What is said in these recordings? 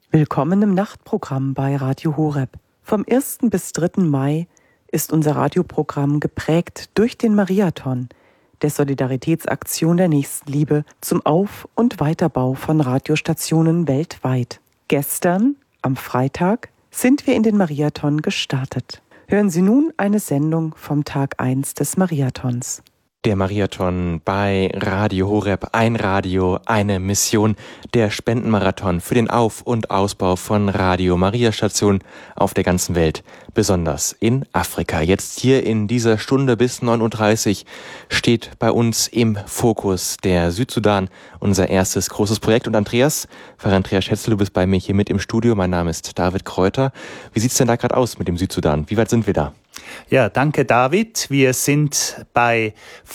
Willkommen im Nachtprogramm bei Radio Horeb. Vom 1. bis 3. Mai ist unser Radioprogramm geprägt durch den Mariathon, der Solidaritätsaktion der Nächstenliebe zum Auf- und Weiterbau von Radiostationen weltweit. Gestern, am Freitag, sind wir in den Mariathon gestartet. Hören Sie nun eine Sendung vom Tag 1 des Mariathons. Der Mariathon bei Radio Horeb, ein Radio, eine Mission, der Spendenmarathon für den Auf- und Ausbau von Radio Maria Stationen auf der ganzen Welt, besonders in Afrika. Jetzt hier in dieser Stunde bis 9.30 Uhr steht bei uns im Fokus der Südsudan, unser erstes großes Projekt. Und Andreas, Pfarrer Andreas Schätzl, du bist bei mir hier mit im Studio. Mein Name ist David Kräuter. Wie sieht's denn da gerade aus mit dem Südsudan? Wie weit sind wir da? Ja, danke David. Wir sind bei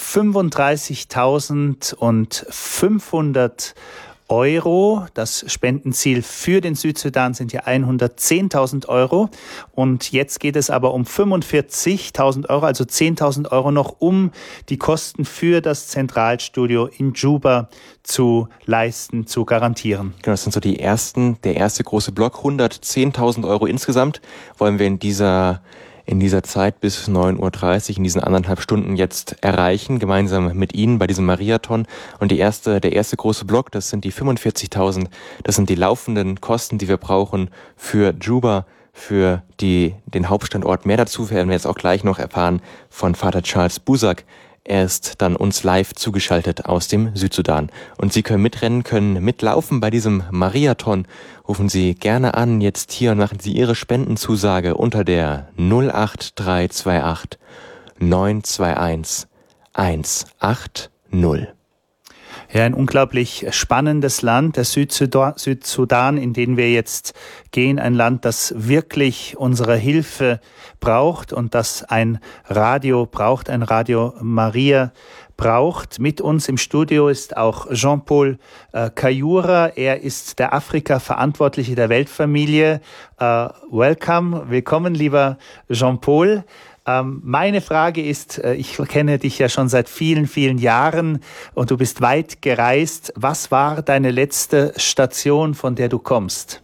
35.500 Euro. Das Spendenziel für den Südsudan sind ja 110.000 Euro. Und jetzt geht es aber um 45.000 Euro, also 10.000 Euro noch, um die Kosten für das Zentralstudio in Juba zu leisten, zu garantieren. Genau, das sind so der erste große Block. 110.000 Euro insgesamt wollen wir in dieser Zeit bis 9.30 Uhr, in diesen 1,5 Stunden jetzt erreichen, gemeinsam mit Ihnen bei diesem Mariathon. Und der erste große Block, das sind die 45.000, das sind die laufenden Kosten, die wir brauchen für Juba, für den Hauptstandort. Mehr dazu werden wir jetzt auch gleich noch erfahren von Vater Charles Busak. Er ist dann uns live zugeschaltet aus dem Südsudan. Und Sie können mitrennen, können mitlaufen bei diesem Mariathon. Rufen Sie gerne an, jetzt hier, und machen Sie Ihre Spendenzusage unter der 08328 921 180. Ja, ein unglaublich spannendes Land, der Südsudan, in den wir jetzt gehen. Ein Land, das wirklich unsere Hilfe braucht und das ein Radio braucht, ein Radio Maria braucht. Mit uns im Studio ist auch Jean-Paul Kayura. Er ist der Afrika-Verantwortliche der Weltfamilie. Willkommen, lieber Jean-Paul. Meine Frage ist, ich kenne dich ja schon seit vielen, vielen Jahren und du bist weit gereist. Was war deine letzte Station, von der du kommst?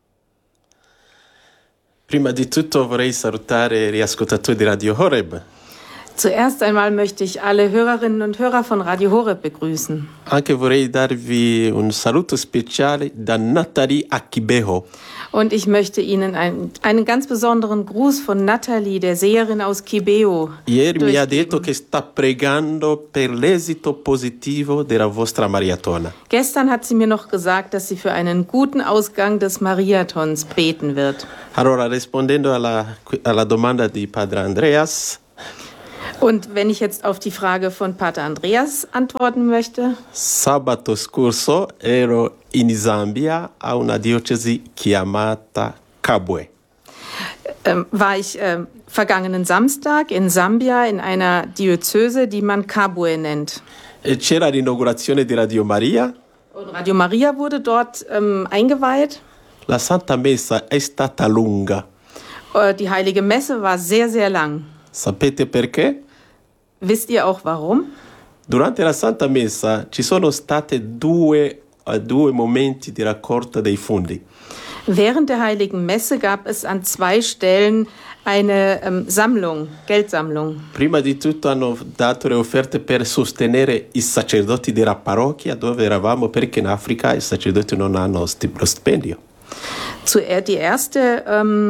Prima di tutto vorrei salutare gli ascoltatori di Radio Horeb. Zuerst einmal möchte ich alle Hörerinnen und Hörer von Radio Horeb begrüßen. Anche vorrei darvi un saluto speciale da Nathalie a Kibeho. Und ich möchte Ihnen einen ganz besonderen Gruß von Nathalie, der Seherin aus Kibeo, Ieri mi ha detto che sta pregando per l'esito positivo della vostra maratona. Gestern hat sie mir noch gesagt, dass sie für einen guten Ausgang des Mariathons beten wird. Allora, rispondendo alla domanda di Padre Andreas. Und wenn ich jetzt auf die Frage von Pater Andreas antworten möchte. Sabato scorso ero in Zambia a una diocesi chiamata Kabwe. War ich vergangenen Samstag in Sambia in einer Diözese, die man Kabwe nennt. E c'era l'inaugurazione di Radio Maria. Und Radio Maria wurde dort eingeweiht. La Santa Messa è stata lunga. Die Heilige Messe war sehr, sehr lang. Sapete perché? Wisst ihr auch warum? Durante la Santa Messa ci sono state due momenti di raccolta dei fondi. Während der Heiligen Messe gab es an 2 Stellen eine Geldsammlung. Prima di tutto hanno dato le offerte per sostenere i sacerdoti della parrocchia dove eravamo, perché in Africa i sacerdoti non hanno lo stipendio. Die erste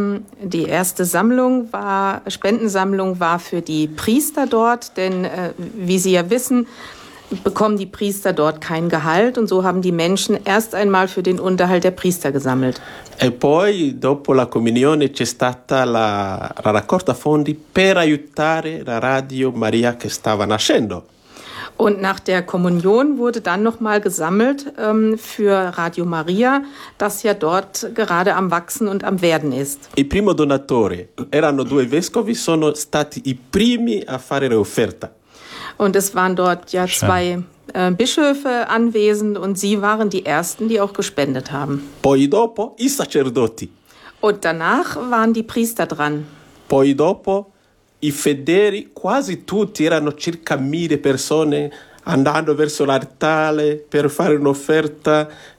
Spendensammlung war für die Priester dort, denn wie Sie ja wissen, bekommen die Priester dort kein Gehalt und so haben die Menschen erst einmal für den Unterhalt der Priester gesammelt. E poi dopo la comunione c'è stata la raccolta fondi per aiutare la Radio Maria che stava nascendo. Und nach der Kommunion wurde dann nochmal gesammelt für Radio Maria, das ja dort gerade am Wachsen und am Werden ist. Il primo donatore erano 2 vescovi, sono stati i primi a fare l'offerta. Und es waren dort ja 2 Bischöfe anwesend und sie waren die Ersten, die auch gespendet haben. Poi dopo i sacerdoti. Und danach waren die Priester dran. Poi dopo i fedeli, quasi tutti, erano circa 1.000 persone andando verso l'altare per fare un'offerta.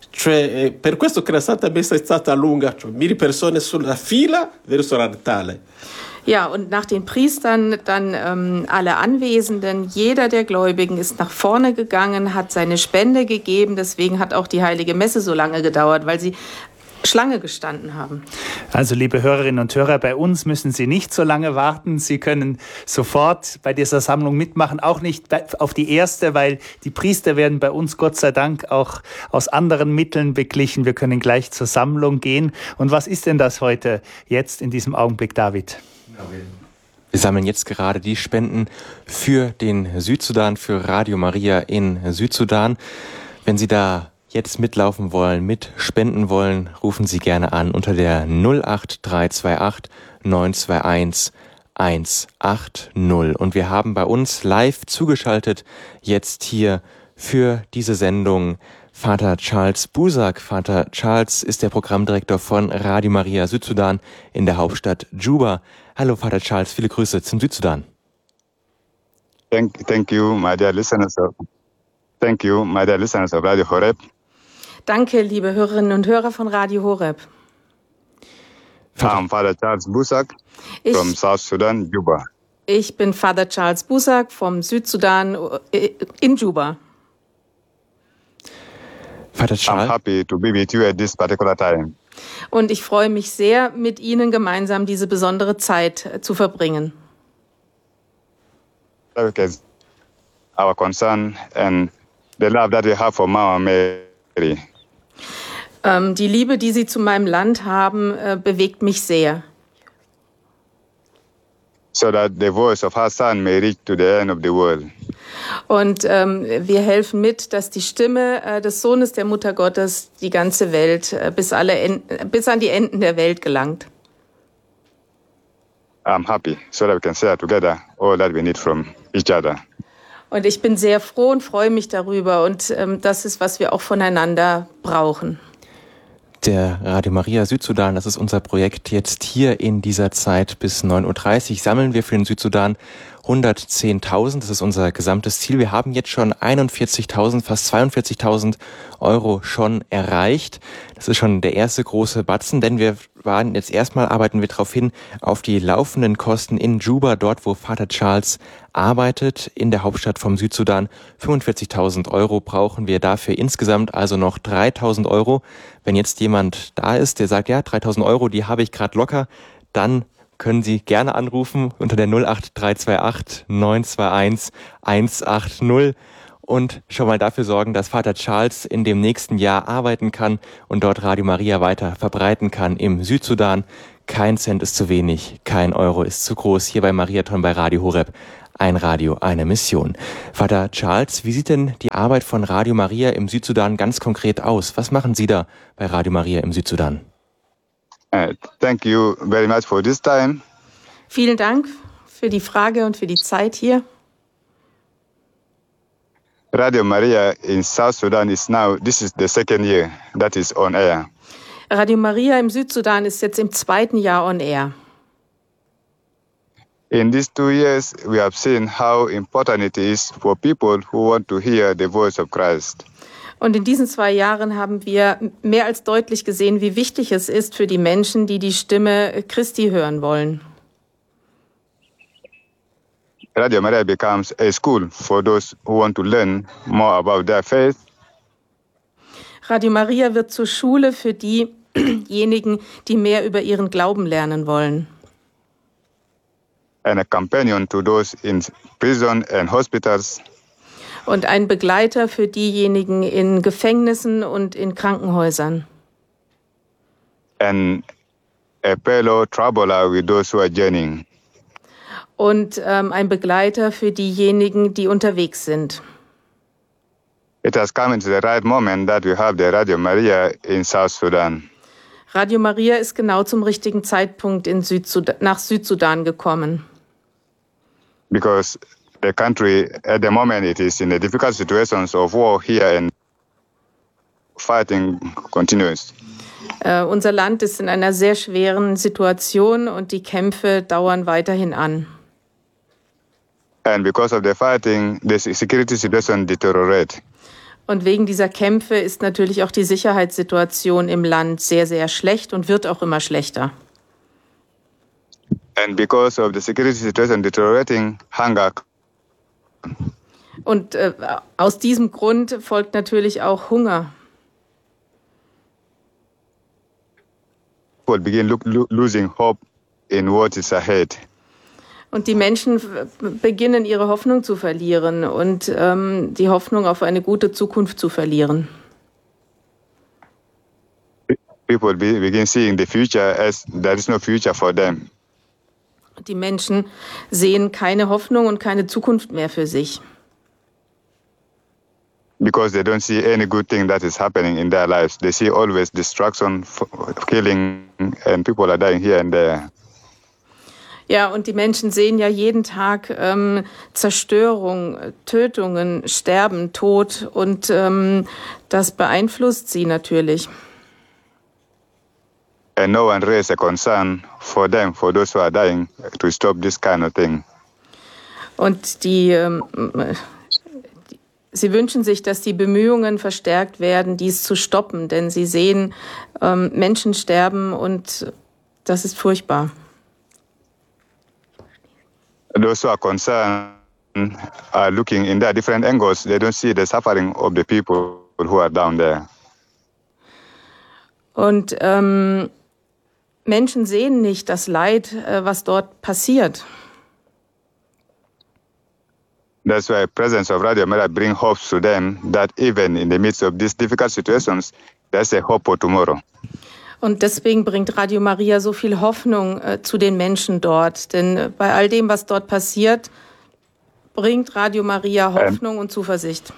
Cioè, per questo che la Santa Messa è stata lunga, cioè 1000 persone sulla fila verso l'altare. Ja, und nach den Priestern dann alle Anwesenden, jeder der Gläubigen ist nach vorne gegangen, hat seine Spende gegeben. Deswegen hat auch die Heilige Messe so lange gedauert, weil sie Schlange gestanden haben. Also liebe Hörerinnen und Hörer, bei uns müssen Sie nicht so lange warten. Sie können sofort bei dieser Sammlung mitmachen, auch nicht auf die erste, weil die Priester werden bei uns Gott sei Dank auch aus anderen Mitteln beglichen. Wir können gleich zur Sammlung gehen. Und was ist denn das heute, jetzt in diesem Augenblick, David? Wir sammeln jetzt gerade die Spenden für den Südsudan, für Radio Maria in Südsudan. Wenn Sie da jetzt mitlaufen wollen, mitspenden wollen, rufen Sie gerne an unter der 08328 921 180. Und wir haben bei uns live zugeschaltet jetzt hier für diese Sendung Vater Charles Busak. Vater Charles ist der Programmdirektor von Radio Maria Südsudan in der Hauptstadt Juba. Hallo Vater Charles, viele Grüße zum Südsudan. Thank you, my dear listeners of Radio Horeb. Danke, liebe Hörerinnen und Hörer von Radio Horeb. I'm Father Charles Busak from South Sudan, Juba. Ich bin Father Charles Busak vom Südsudan in Juba. Vater Charles, I'm happy to be with you at this particular time. Und ich freue mich sehr, mit Ihnen gemeinsam diese besondere Zeit zu verbringen. Because our concern and the love that we have for Mama Mary. Die Liebe, die Sie zu meinem Land haben, bewegt mich sehr. So that the voice of her son may reach to the end of the world. Und wir helfen mit, dass die Stimme des Sohnes der Mutter Gottes die ganze Welt bis an die Enden der Welt gelangt. I'm happy so that we can share together all that we need from each other. Und ich bin sehr froh und freue mich darüber. Und das ist, was wir auch voneinander brauchen. der Radio Maria Südsudan, das ist unser Projekt jetzt hier in dieser Zeit bis 9.30 Uhr. Sammeln wir für den Südsudan 110.000, das ist unser gesamtes Ziel. Wir haben jetzt schon 41.000, fast 42.000 Euro schon erreicht. Das ist schon der erste große Batzen, denn wir waren jetzt erstmal, arbeiten wir darauf hin, auf die laufenden Kosten in Juba, dort wo Vater Charles arbeitet, in der Hauptstadt vom Südsudan. 45.000 Euro brauchen wir dafür insgesamt, also noch 3.000 Euro. Wenn jetzt jemand da ist, der sagt, ja, 3.000 Euro, die habe ich gerade locker, dann können Sie gerne anrufen unter der 08328 921 180 und schon mal dafür sorgen, dass Vater Charles in dem nächsten Jahr arbeiten kann und dort Radio Maria weiter verbreiten kann im Südsudan. Kein Cent ist zu wenig, kein Euro ist zu groß. Hier bei Mariathon bei Radio Horeb. Ein Radio, eine Mission. Vater Charles, wie sieht denn die Arbeit von Radio Maria im Südsudan ganz konkret aus? Was machen Sie da bei Radio Maria im Südsudan? Thank you very much for this time. Vielen Dank für die Frage und für die Zeit hier. Radio Maria in South Sudan this is the second year that is on air. Radio Maria im Südsudan ist jetzt im 2. Jahr on air. In these 2 years, we have seen how important it is for people who want to hear the voice of Christ. Und in diesen 2 Jahren haben wir mehr als deutlich gesehen, wie wichtig es ist für die Menschen, die die Stimme Christi hören wollen. Radio Maria becomes a school for those who want to learn more about their faith. Radio Maria wird zur Schule für diejenigen, die mehr über ihren Glauben lernen wollen. And a companion to those in prison and hospitals. Und ein Begleiter für diejenigen in Gefängnissen und in Krankenhäusern. And a fellow traveler with those who are journeying. Und ein Begleiter für diejenigen, die unterwegs sind. It has come into the right moment that we have the Radio Maria in South Sudan. Radio Maria ist genau zum richtigen Zeitpunkt nach Südsudan gekommen. Because the country at the moment it is in a difficult situations of war here and fighting continues. Unser Land ist in einer sehr schweren Situation und die Kämpfe dauern weiterhin an. And because of the fighting, the security situation deteriorates. Und wegen dieser Kämpfe ist natürlich auch die Sicherheitssituation im Land sehr, sehr schlecht und wird auch immer schlechter. And because of the security situation deteriorating, hunger. Und aus diesem Grund folgt natürlich auch Hunger. People begin losing hope in what is ahead. Und die Menschen beginnen ihre Hoffnung zu verlieren und die Hoffnung auf eine gute Zukunft zu verlieren. People begin seeing the future as there is no future for them. Die Menschen sehen keine Hoffnung und keine Zukunft mehr für sich. Because they don't see any good thing that is happening in their lives. They see always destruction, killing, and people are dying here and there. Ja, und die Menschen sehen ja jeden Tag Zerstörung, Tötungen, Sterben, Tod und das beeinflusst sie natürlich. And no one raised a concern for them, for those who are dying, to stop this kind of thing. Und sie wünschen sich, dass die Bemühungen verstärkt werden, dies zu stoppen, denn sie sehen Menschen sterben und das ist furchtbar. Those who are concerned are looking in their different angles. They don't see the suffering of the people who are down there. Und Menschen sehen nicht das Leid, was dort passiert. That's why the presence of Radio Maria brings hope to them that even in the midst of these difficult situations, there's a hope for tomorrow. Und deswegen bringt Radio Maria so viel Hoffnung zu den Menschen dort. Denn bei all dem, was dort passiert, bringt Radio Maria Hoffnung und Zuversicht.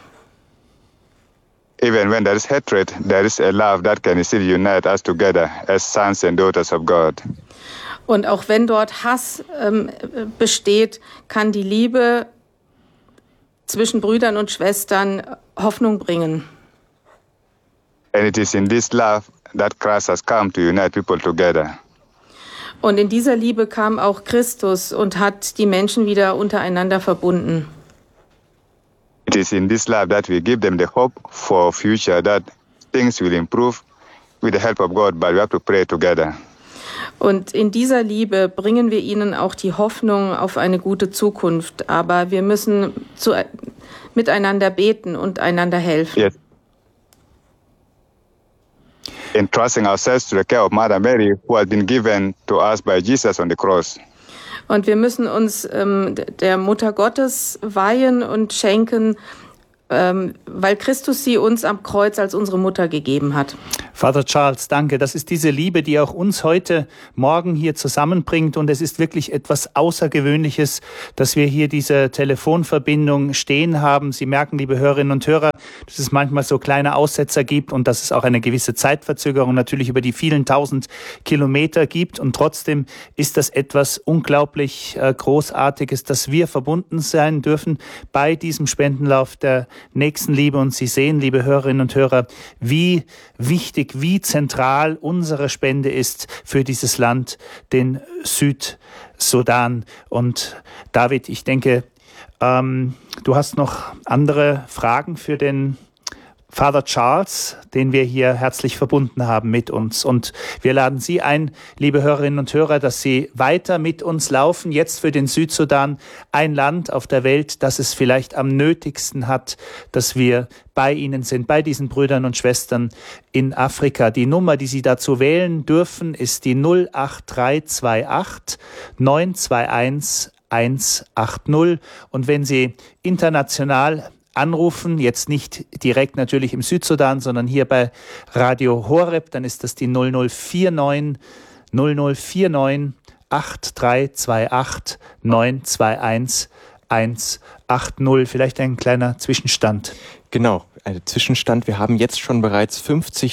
Even when there is hatred, there is a love that can still unite us together as sons and daughters of God. Und auch wenn dort Hass besteht, kann die Liebe zwischen Brüdern und Schwestern Hoffnung bringen. And it is in this love that Christ has come to unite people together. Und in dieser Liebe kam auch Christus und hat die Menschen wieder untereinander verbunden. It is in this love that we give them the hope for a future, that things will improve with the help of God, but we have to pray together. Und in dieser Liebe bringen wir ihnen auch die Hoffnung auf eine gute Zukunft. Aber wir müssen miteinander beten und einander helfen. Yes. Entrusting ourselves to the care of Mother Mary, who has been given to us by Jesus on the cross. Und wir müssen uns der Mutter Gottes weihen und schenken, weil Christus sie uns am Kreuz als unsere Mutter gegeben hat. Vater Charles, danke. Das ist diese Liebe, die auch uns heute Morgen hier zusammenbringt. Und es ist wirklich etwas Außergewöhnliches, dass wir hier diese Telefonverbindung stehen haben. Sie merken, liebe Hörerinnen und Hörer, dass es manchmal so kleine Aussetzer gibt und dass es auch eine gewisse Zeitverzögerung natürlich über die vielen tausend Kilometer gibt. Und trotzdem ist das etwas unglaublich Großartiges, dass wir verbunden sein dürfen bei diesem Spendenlauf der Nächstenliebe. Und Sie sehen, liebe Hörerinnen und Hörer, wie wichtig, wie zentral unsere Spende ist für dieses Land, den Südsudan. Und David, ich denke, du hast noch andere Fragen für den Father Charles, den wir hier herzlich verbunden haben mit uns. Und wir laden Sie ein, liebe Hörerinnen und Hörer, dass Sie weiter mit uns laufen, jetzt für den Südsudan, ein Land auf der Welt, das es vielleicht am nötigsten hat, dass wir bei Ihnen sind, bei diesen Brüdern und Schwestern in Afrika. Die Nummer, die Sie dazu wählen dürfen, ist die 08328 921 180. Und wenn Sie international anrufen, jetzt nicht direkt natürlich im Südsudan, sondern hier bei Radio Horeb, dann ist das die 0049 8328 921 180. Vielleicht ein kleiner Zwischenstand. Genau, ein Zwischenstand. Wir haben jetzt schon bereits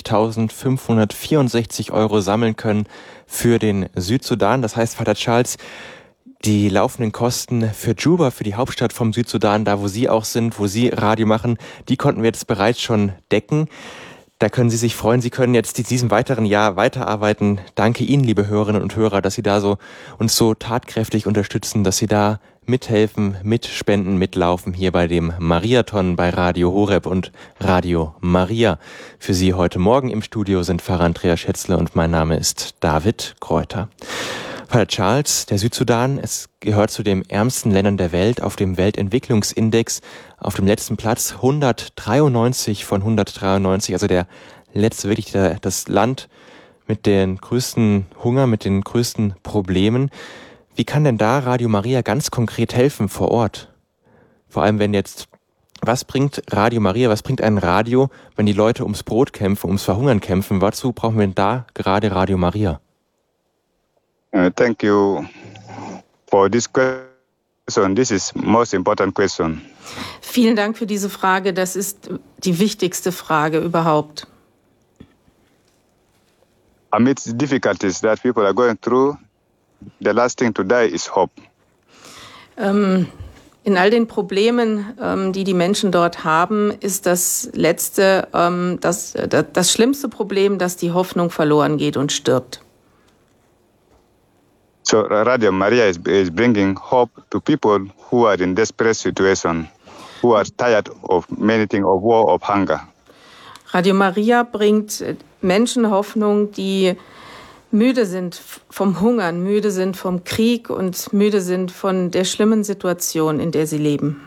50.564 € sammeln können für den Südsudan. Das heißt, Vater Charles, die laufenden Kosten für Juba, für die Hauptstadt vom Südsudan, da wo Sie auch sind, wo Sie Radio machen, die konnten wir jetzt bereits schon decken. Da können Sie sich freuen, Sie können jetzt in diesem weiteren Jahr weiterarbeiten. Danke Ihnen, liebe Hörerinnen und Hörer, dass Sie da uns so tatkräftig unterstützen, dass Sie da mithelfen, mitspenden, mitlaufen hier bei dem Mariathon bei Radio Horeb und Radio Maria. Für Sie heute Morgen im Studio sind Pfarrer Andreas Schätzle und mein Name ist David Kräuter. Pater Charles, der Südsudan, es gehört zu den ärmsten Ländern der Welt auf dem Weltentwicklungsindex auf dem letzten Platz, 193 von 193, also der letzte, wirklich das Land mit den größten Hunger, mit den größten Problemen. Wie kann denn da Radio Maria ganz konkret helfen vor Ort? Vor allem was bringt Radio Maria, was bringt ein Radio, wenn die Leute ums Brot kämpfen, ums Verhungern kämpfen? Wozu brauchen wir denn da gerade Radio Maria? Thank you for this question. This is most important question. Vielen Dank für diese Frage. Das ist die wichtigste Frage überhaupt. Amidst the difficulties that people are going through, the last thing to die is hope. In all den Problemen, die die Menschen dort haben, ist das letzte, das schlimmste Problem, dass die Hoffnung verloren geht und stirbt. So Radio Maria is bringing hope to people who are in desperate situation, who are tired of many things, of war, of hunger. Radio Maria bringt Menschen Hoffnung, die müde sind vom Hungern, müde sind vom Krieg und müde sind von der schlimmen Situation, in der sie leben.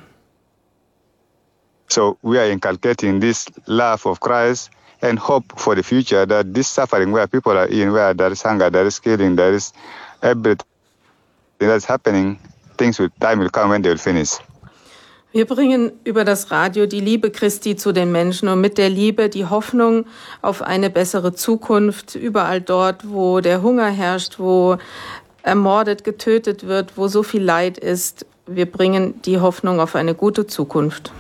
So we are inculcating this love of Christ and hope for the future, that this suffering where people are in, where there is hunger, there is killing, there is everything that's happening, time will come when they will finish. Wir bringen über das Radio die Liebe Christi zu den Menschen und mit der Liebe die Hoffnung auf eine bessere Zukunft, überall dort, wo der Hunger herrscht, wo ermordet, getötet wird, wo so viel Leid ist. Wir bringen die Hoffnung auf eine gute Zukunft.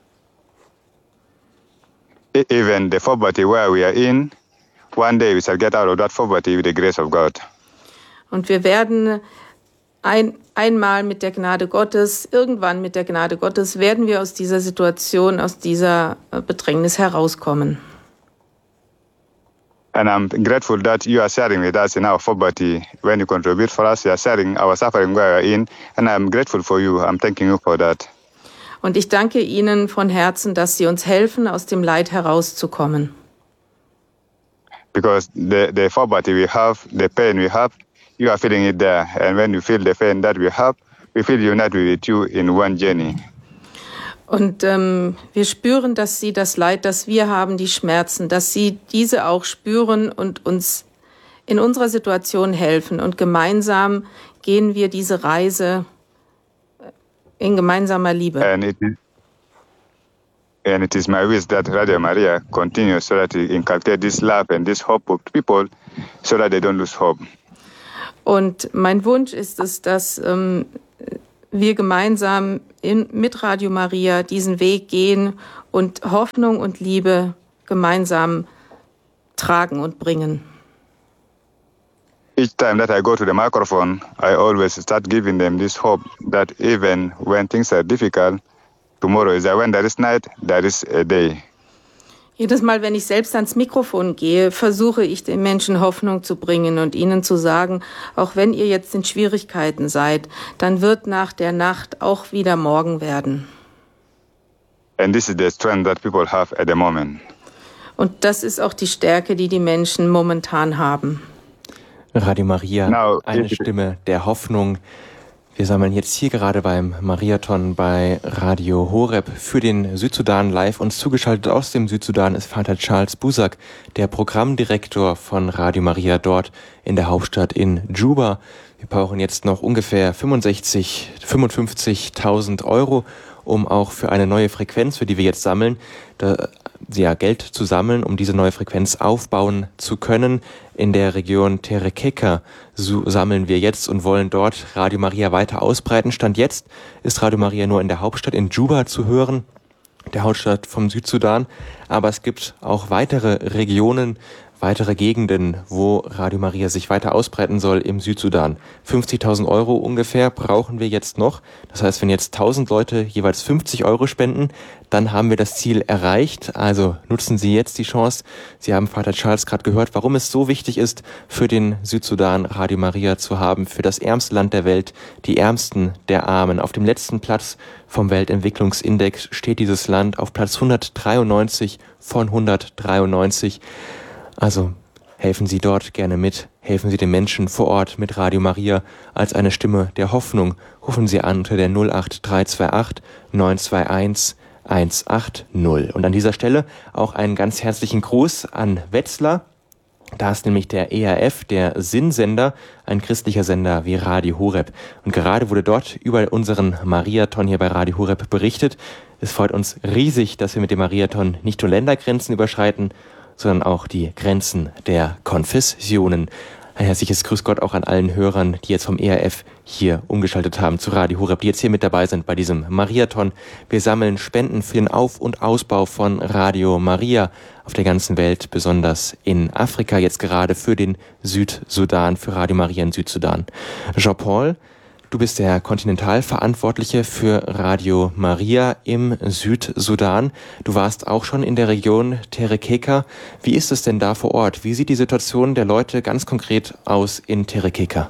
Even the poverty where we are in, one day we shall get out of that poverty with the grace of God. Und wir werden einmal mit der Gnade Gottes, irgendwann mit der Gnade Gottes, werden wir aus dieser Situation, aus dieser Bedrängnis herauskommen. And I'm grateful that you are sharing with us in our poverty. When you contribute for us, you are sharing our suffering where we are in. And I'm grateful for you. I'm thanking you for that. Und ich danke Ihnen von Herzen, dass Sie uns helfen, aus dem Leid herauszukommen. Because the poverty we have, the pain we have, you are feeling it there. And when you feel the pain that we have, we feel united with you in one journey. Und wir spüren, dass Sie das Leid, das wir haben, die Schmerzen, dass Sie diese auch spüren und uns in unserer Situation helfen. Und gemeinsam gehen wir diese Reise in gemeinsamer Liebe. And it is my wish that Radio Maria continues so that it inculcates this love and this hope of people so that they don't lose hope. Und mein Wunsch ist es, dass wir gemeinsam mit Radio Maria diesen Weg gehen und Hoffnung und Liebe gemeinsam tragen und bringen. Each time that I go to the microphone, I always start giving them this hope that even when things are difficult, tomorrow is when there is night, there is a day. Jedes Mal, wenn ich selbst ans Mikrofon gehe, versuche ich den Menschen Hoffnung zu bringen und ihnen zu sagen, auch wenn ihr jetzt in Schwierigkeiten seid, dann wird nach der Nacht auch wieder Morgen werden. And this is the strength that people have at the moment. Und das ist auch die Stärke, die die Menschen momentan haben. Radio Maria, eine Stimme der Hoffnung. Wir sammeln jetzt hier gerade beim Mariathon bei Radio Horeb für den Südsudan live. Uns zugeschaltet aus dem Südsudan ist Pater Charles Busak, der Programmdirektor von Radio Maria dort in der Hauptstadt in Juba. Wir brauchen jetzt noch ungefähr 55.000 Euro, um auch für eine neue Frequenz, für die wir jetzt sammeln, Geld zu sammeln, um diese neue Frequenz aufbauen zu können. In der Region Terekeka sammeln wir jetzt und wollen dort Radio Maria weiter ausbreiten. Stand jetzt ist Radio Maria nur in der Hauptstadt in Juba zu hören, der Hauptstadt vom Südsudan. Aber es gibt auch weitere Regionen, weitere Gegenden, wo Radio Maria sich weiter ausbreiten soll im Südsudan. 50.000 Euro ungefähr brauchen wir jetzt noch. Das heißt, wenn jetzt 1.000 Leute jeweils 50 Euro spenden, dann haben wir das Ziel erreicht. Also nutzen Sie jetzt die Chance. Sie haben Vater Charles gerade gehört, warum es so wichtig ist, für den Südsudan Radio Maria zu haben, für das ärmste Land der Welt, die Ärmsten der Armen. Auf dem letzten Platz vom Weltentwicklungsindex steht dieses Land auf Platz 193 von 193. Also helfen Sie dort gerne mit, helfen Sie den Menschen vor Ort mit Radio Maria als eine Stimme der Hoffnung. Rufen Sie an unter der 08328 921 180. Und an dieser Stelle auch einen ganz herzlichen Gruß an Wetzlar. Da ist nämlich der ERF, der Sinnsender, ein christlicher Sender wie Radio Horeb. Und gerade wurde dort über unseren Mariathon hier bei Radio Horeb berichtet. Es freut uns riesig, dass wir mit dem Mariathon nicht nur Ländergrenzen überschreiten, sondern auch die Grenzen der Konfessionen. Ein herzliches Grüß Gott auch an allen Hörern, die jetzt vom ERF hier umgeschaltet haben zu Radio Horeb, die jetzt hier mit dabei sind bei diesem Mariathon. Wir sammeln Spenden für den Auf- und Ausbau von Radio Maria auf der ganzen Welt, besonders in Afrika, jetzt gerade für den Südsudan, für Radio Maria in Südsudan. Jean-Paul, du bist der Kontinentalverantwortliche für Radio Maria im Südsudan. Du warst auch schon in der Region Terekeka. Wie ist es denn da vor Ort? Wie sieht die Situation der Leute ganz konkret aus in Terekeka?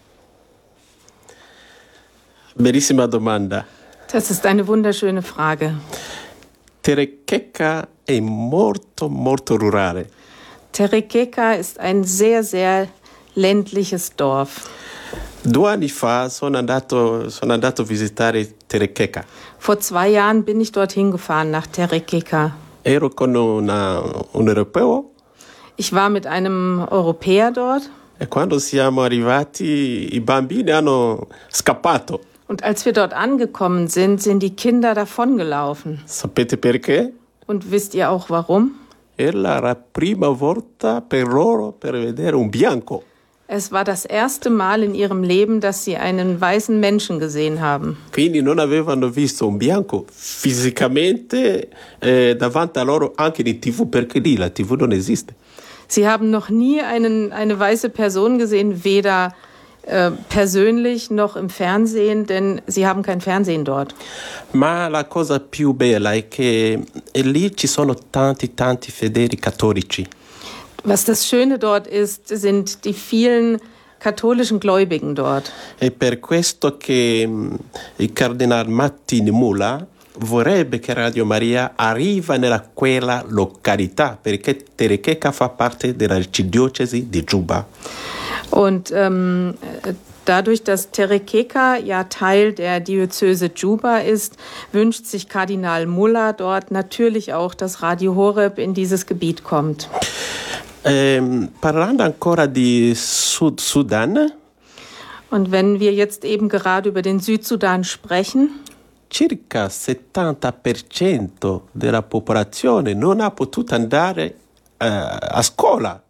Bellissima domanda. Das ist eine wunderschöne Frage. Terekeka è molto, molto rurale. Terekeka ist ein sehr, sehr ländliches Dorf. 2 anni fa sono andato a visitare Terekeka. Vor 2 Jahren bin ich dorthin gefahren, nach Terekeka. Ero con un europeo. Ich war mit einem Europäer dort. E quando siamo arrivati, i bambini hanno scappato. Und als wir dort angekommen sind, sind die Kinder davongelaufen. Sapete perché? Und wisst ihr auch warum? Era la prima volta per loro per vedere un bianco. Es war das erste Mal in ihrem Leben, dass sie einen weißen Menschen gesehen haben. Quindi non avevano visto un bianco fisicamente davanti a loro anche in TV, perché lì la TV non esiste. Sie haben noch nie eine weiße Person gesehen, weder persönlich noch im Fernsehen, denn sie haben kein Fernsehen dort. Ma la cosa più bella è che lì ci sono tanti fedeli cattolici. Was das Schöne dort ist, sind die vielen katholischen Gläubigen dort. È per questo che il Cardinal Martin Mula vorrebbe che Radio Maria arriva nella quella località, perché Terekeka fa parte della arcidiocesi di Juba. Und dadurch, dass Terekeka ja Teil der Diözese Juba ist, wünscht sich Kardinal Muller dort natürlich auch, dass Radio Horeb in dieses Gebiet kommt. Parlando ancora di Sudan. Und wenn wir jetzt eben gerade über den Südsudan sprechen, circa 70% della popolazione non ha potuto andare a scuola.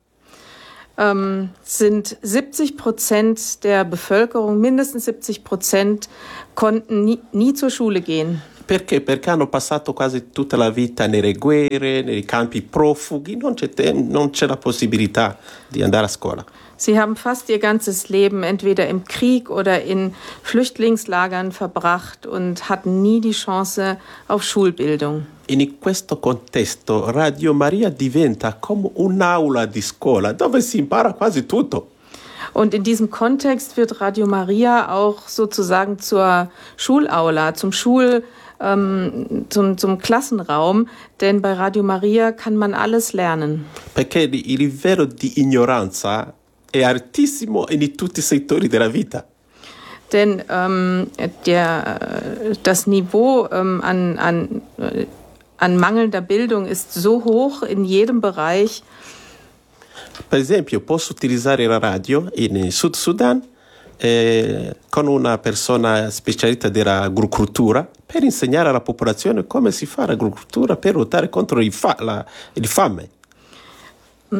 Sind 70% der Bevölkerung, mindestens 70%, konnten nie zur Schule gehen. Perché? Perché hanno passato quasi tutta la vita nelle guerre, nei campi profughi, non c'è la possibilità di andare a scuola. Sie haben fast ihr ganzes Leben entweder im Krieg oder in Flüchtlingslagern verbracht und hatten nie die Chance auf Schulbildung. In questo contesto Radio Maria diventa come un'aula di scuola dove si impara quasi tutto. Und in diesem Kontext wird Radio Maria auch sozusagen zur Schulaula, zum Klassenraum, denn bei Radio Maria kann man alles lernen. Perché il livello di ignoranza è altissimo in tutti i settori della vita. Denn das Niveau an mangelnder Bildung ist so hoch in jedem Bereich. Per esempio, posso utilizzare la radio in Sud Sudan con una persona specialista dell'agricoltura per insegnare alla popolazione come si fa l'agricoltura per lottare contro il fame.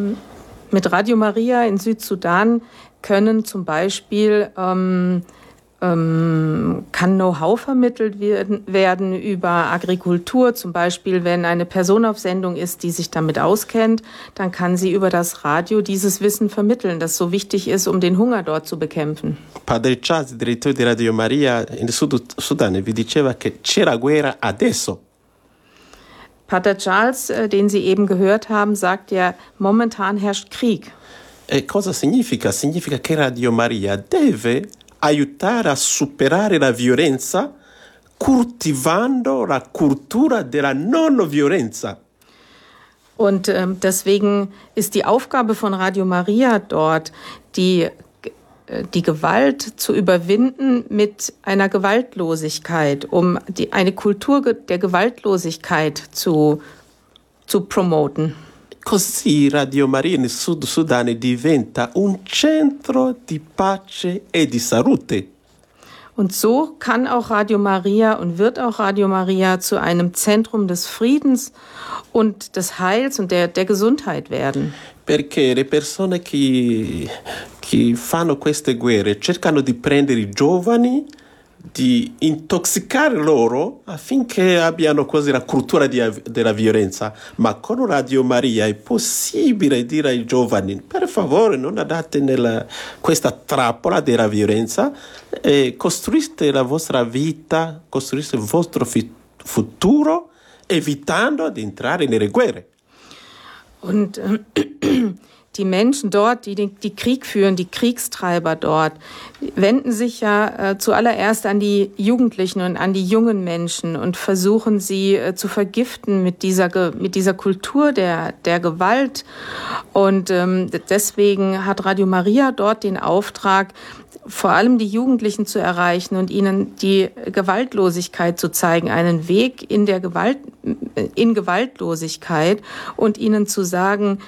Mit Radio Maria in Südsudan können zum Beispiel kann Know-how vermittelt werden über Agrikultur. Zum Beispiel, wenn eine Person auf Sendung ist, die sich damit auskennt, dann kann sie über das Radio dieses Wissen vermitteln, das so wichtig ist, um den Hunger dort zu bekämpfen. Padre Charles, direttore di Radio Maria in Sudan, vi diceva che c'era guerra adesso. Pater Charles, den Sie eben gehört haben, sagt ja, momentan herrscht Krieg. E cosa significa? Significa che Radio Maria deve aiutare a superare la violenza coltivando la cultura della non violenza. Und deswegen ist die Aufgabe von Radio Maria dort, die Gewalt zu überwinden mit einer Gewaltlosigkeit, um eine Kultur der Gewaltlosigkeit zu promoten. Così Radio Maria nel Sud Sudan diventa un centro di pace e di salute. Und so kann auch Radio Maria und wird auch Radio Maria zu einem Zentrum des Friedens und des Heils und der Gesundheit werden. Perché le persone che fanno queste guerre cercano di prendere i giovani, di intossicare loro affinché abbiano così la cultura della violenza. Ma con Radio Maria è possibile dire ai giovani: per favore non andate nella questa trappola della violenza, costruite la vostra vita, costruite il vostro futuro, evitando di entrare nelle guerre. Und die Menschen dort, die Krieg führen, die Kriegstreiber dort, wenden sich ja zuallererst an die Jugendlichen und an die jungen Menschen und versuchen sie zu vergiften mit dieser Kultur der Gewalt. Und deswegen hat Radio Maria dort den Auftrag, vor allem die Jugendlichen zu erreichen und ihnen die Gewaltlosigkeit zu zeigen, einen Weg in Gewaltlosigkeit und ihnen zu sagen,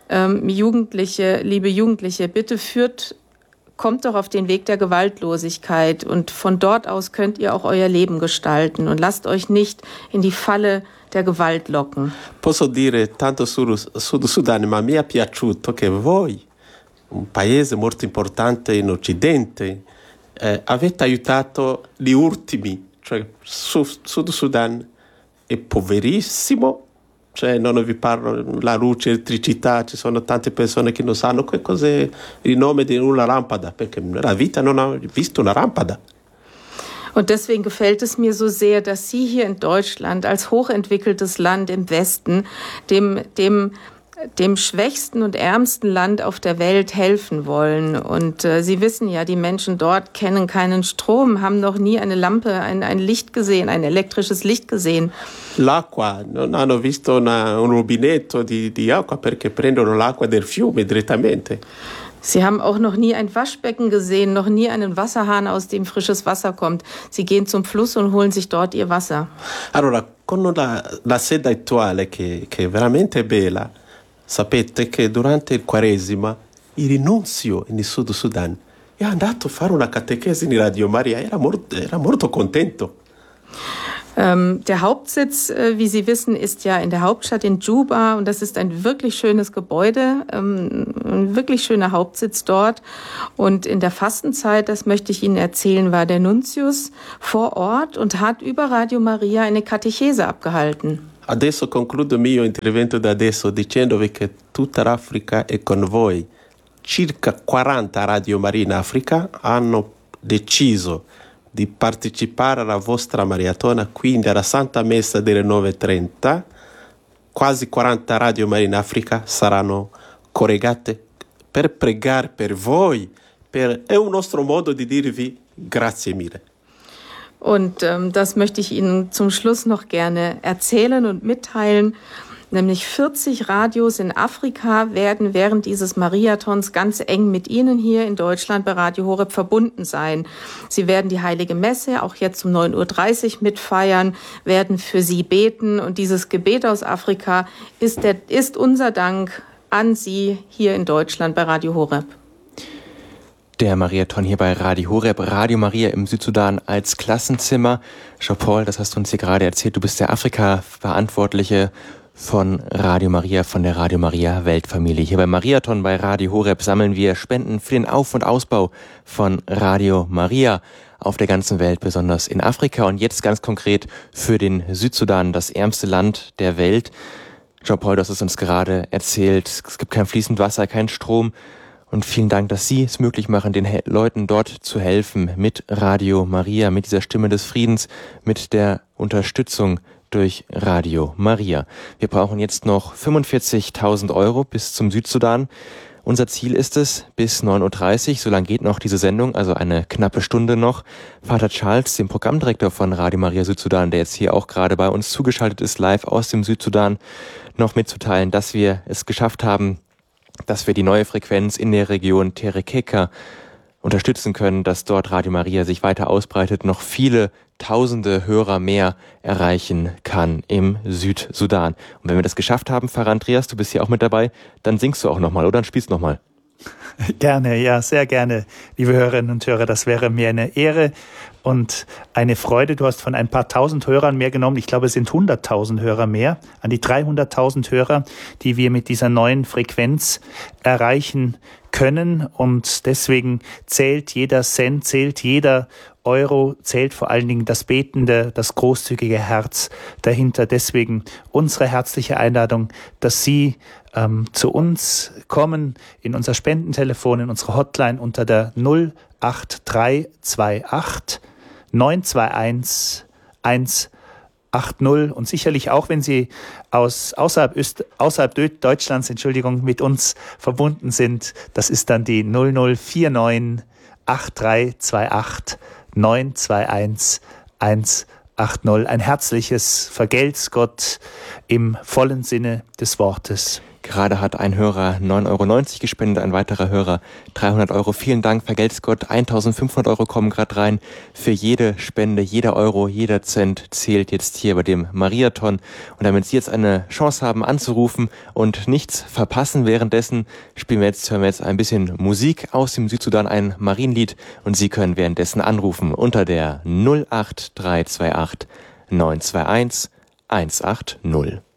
liebe Jugendliche, bitte kommt doch auf den Weg der Gewaltlosigkeit und von dort aus könnt ihr auch euer Leben gestalten und lasst euch nicht in die Falle der Gewalt locken. Posso dire tanto sul Sud Sudan, ma mi è piaciuto che voi, un paese molto importante in Occidente, avete aiutato gli ultimi, cioè Sud Sudan è poverissimo, cioè non vi parlo la luce, elettricità, ci sono tante persone che non sanno che cos'è il nome di una lampada, perché nella vita non hanno visto una lampada. Und deswegen gefällt es mir so sehr, dass Sie hier in Deutschland als hochentwickeltes Land im Westen dem schwächsten und ärmsten Land auf der Welt helfen wollen. Und Sie wissen ja, die Menschen dort kennen keinen Strom, haben noch nie eine Lampe, ein Licht gesehen, ein elektrisches Licht gesehen. L'acqua, non hanno visto un rubinetto di acqua perché prendono l'acqua del fiume direttamente. Sie haben auch noch nie ein Waschbecken gesehen, noch nie einen Wasserhahn, aus dem frisches Wasser kommt. Sie gehen zum Fluss und holen sich dort ihr Wasser. Allora, con la sede attuale che è veramente bella, sapete che durante il Quaresima il nunzio in Sud Sudan è andato a fare una catechesi in Radio Maria, era molto contento. Der Hauptsitz, wie Sie wissen, ist ja in der Hauptstadt in Juba und das ist ein wirklich schönes Gebäude, ein wirklich schöner Hauptsitz dort. Und in der Fastenzeit, das möchte ich Ihnen erzählen, war der Nuntius vor Ort und hat über Radio Maria eine Katechese abgehalten. Adesso concludo il mio intervento da adesso dicendovi che tutta l'Africa è con voi. Circa 40 Radio Maria in Africa hanno deciso di partecipare alla vostra maratona, quindi alla Santa Messa delle 9:30. Quasi 40 Radio Maria in Africa saranno collegate per pregare per voi. È un nostro modo di dirvi grazie mille. Und das möchte ich Ihnen zum Schluss noch gerne erzählen und mitteilen. Nämlich 40 Radios in Afrika werden während dieses Mariathons ganz eng mit Ihnen hier in Deutschland bei Radio Horeb verbunden sein. Sie werden die Heilige Messe auch jetzt um 9:30 Uhr mitfeiern, werden für Sie beten. Und dieses Gebet aus Afrika ist unser Dank an Sie hier in Deutschland bei Radio Horeb. Der Mariathon hier bei Radio Horeb, Radio Maria im Südsudan als Klassenzimmer. Jean-Paul, das hast du uns hier gerade erzählt, du bist der Afrika-Verantwortliche von Radio Maria, von der Radio Maria Weltfamilie. Hier beim Mariathon bei Radio Horeb sammeln wir Spenden für den Auf- und Ausbau von Radio Maria. auf der ganzen Welt, besonders in Afrika und jetzt ganz konkret für den Südsudan, das ärmste Land der Welt. Jean-Paul, du hast es uns gerade erzählt, es gibt kein fließend Wasser, keinen Strom und vielen Dank, dass Sie es möglich machen, den Leuten dort zu helfen mit Radio Maria, mit dieser Stimme des Friedens, mit der Unterstützung durch Radio Maria. Wir brauchen jetzt noch 45.000 Euro bis zum Südsudan. Unser Ziel ist es, bis 9.30 Uhr, so lange geht noch diese Sendung, also eine knappe Stunde noch, Vater Charles, dem Programmdirektor von Radio Maria Südsudan, der jetzt hier auch gerade bei uns zugeschaltet ist, live aus dem Südsudan, noch mitzuteilen, dass wir es geschafft haben, dass wir die neue Frequenz in der Region Terekeka unterstützen können, dass dort Radio Maria sich weiter ausbreitet, noch viele Tausende Hörer mehr erreichen kann im Südsudan. Und wenn wir das geschafft haben, Pfarrer Andreas, du bist hier auch mit dabei, dann singst du auch nochmal oder dann spielst nochmal. Gerne, ja, sehr gerne, liebe Hörerinnen und Hörer. Das wäre mir eine Ehre und eine Freude. Du hast von ein paar tausend Hörern mehr genommen. Ich glaube, es sind 100.000 Hörer mehr, an die 300.000 Hörer, die wir mit dieser neuen Frequenz erreichen können. Und deswegen zählt jeder Cent, zählt jeder Euro, zählt vor allen Dingen das betende, das großzügige Herz dahinter. Deswegen unsere herzliche Einladung, dass Sie zu uns kommen in unser Spendentelefon, in unsere Hotline unter der 08328 921 180 und sicherlich auch, wenn Sie außerhalb Deutschlands, mit uns verbunden sind, das ist dann die 0049 8328 921 180. Ein herzliches Vergelt's Gott im vollen Sinne des Wortes. Gerade hat ein Hörer 9,90 Euro gespendet, ein weiterer Hörer 300 Euro. Vielen Dank, vergelt's Gott. 1.500 Euro kommen gerade rein. Für jede Spende, jeder Euro, jeder Cent zählt jetzt hier bei dem Mariathon. Und damit Sie jetzt eine Chance haben anzurufen und nichts verpassen währenddessen, hören wir jetzt ein bisschen Musik aus dem Südsudan, ein Marienlied. Und Sie können währenddessen anrufen unter der 08328 921 180.